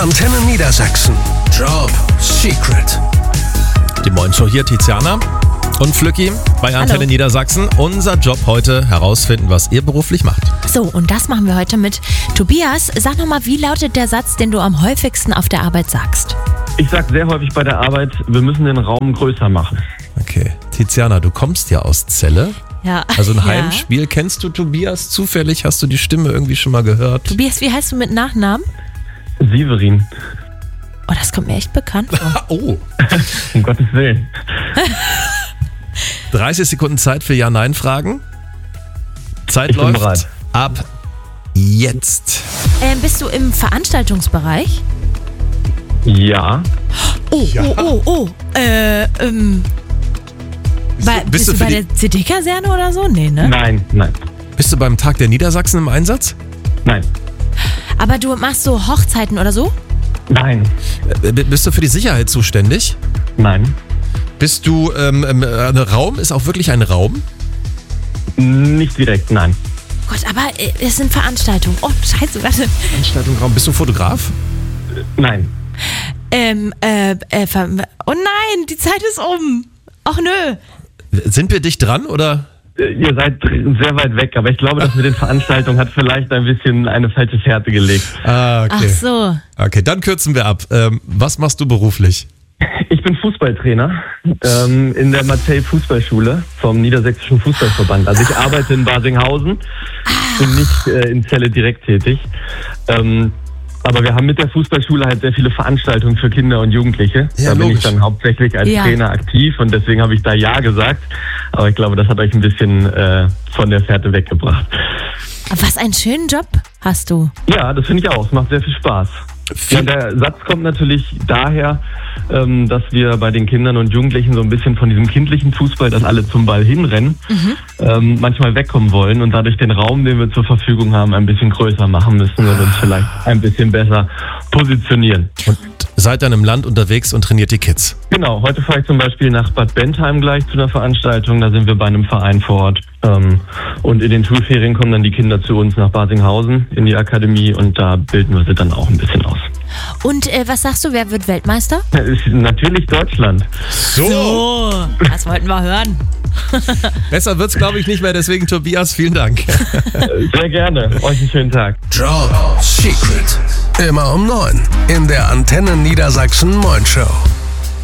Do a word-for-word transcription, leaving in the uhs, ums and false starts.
Antenne Niedersachsen. Job Secret. Die Moin Show hier, Tiziana und Flücki bei Antenne Hallo. Niedersachsen. Unser Job heute, herausfinden, was ihr beruflich macht. So, und das machen wir heute mit Tobias. Sag nochmal, wie lautet der Satz, den du am häufigsten auf der Arbeit sagst? Ich sage sehr häufig bei der Arbeit, wir müssen den Raum größer machen. Okay, Tiziana, du kommst ja aus Celle. Ja. Also ein Ja. Heimspiel. Kennst du Tobias zufällig? Hast du die Stimme irgendwie schon mal gehört? Tobias, wie heißt du mit Nachnamen? Severin, Oh, das kommt mir echt bekannt vor. Oh, um Gottes Willen. dreißig Sekunden Zeit für Ja-Nein-Fragen. Zeit Ich bin läuft bereit. ab jetzt. Ähm, bist du im Veranstaltungsbereich? Ja, Oh, oh, oh, oh. Äh, ähm. Bei, bist bist du du für bei die- der C D Kaserne oder so? Nee, ne? nein, nein, Bist du beim Tag der Niedersachsen im Einsatz? nein, Aber du machst so Hochzeiten oder so? nein, Äh, b- Bist du für die Sicherheit zuständig? nein, Bist du, ähm, ähm, ein Raum ist auch wirklich ein Raum? nicht direkt, nein. Gott, aber äh, es sind Veranstaltungen. Oh, scheiße, warte. Veranstaltung, Raum. Bist du Fotograf? Nein, Ähm, äh, äh, ver- oh nein, die Zeit ist um. Ach nö. Sind wir dicht dran oder? Äh, ihr seid sehr weit weg, aber ich glaube, das mit den Veranstaltungen hat vielleicht ein bisschen eine falsche Fährte gelegt. Ah, Ach so. Okay, dann kürzen wir ab. Ähm, was machst du beruflich? Ich bin Fußballtrainer ähm, in der Matthäi Fußballschule vom Niedersächsischen Fußballverband. Also ich arbeite in Basinghausen, bin nicht äh, in Celle direkt tätig. Ähm, aber wir haben mit der Fußballschule halt sehr viele Veranstaltungen für Kinder und Jugendliche. Ja, da bin logisch. ich dann hauptsächlich als Ja. Trainer aktiv und deswegen habe ich da Ja gesagt. Aber ich glaube, das hat euch ein bisschen äh, von der Fährte weggebracht. Aber was einen schönen Job hast du. Ja, das finde ich auch. Es macht sehr viel Spaß. Ja, und der Satz kommt natürlich daher, ähm, dass wir bei den Kindern und Jugendlichen so ein bisschen von diesem kindlichen Fußball, dass alle zum Ball hinrennen, ähm, manchmal wegkommen wollen und dadurch den Raum, den wir zur Verfügung haben, ein bisschen größer machen müssen und uns vielleicht ein bisschen besser positionieren. Und seid dann im Land unterwegs und trainiert die Kids. Genau, heute fahre ich zum Beispiel nach Bad Bentheim gleich zu einer Veranstaltung, da sind wir bei einem Verein vor Ort. Ähm, und in den Schulferien kommen dann die Kinder zu uns nach Basinghausen in die Akademie und da bilden wir sie dann auch ein bisschen aus. Und äh, was sagst du, wer wird Weltmeister? Das ist natürlich Deutschland. So, das wollten wir hören. Besser wird's, glaube ich, nicht mehr. Deswegen, Tobias, vielen Dank. Sehr gerne. Euch einen schönen Tag. Job Secret. Immer um neun in der Antenne Niedersachsen Moin Show.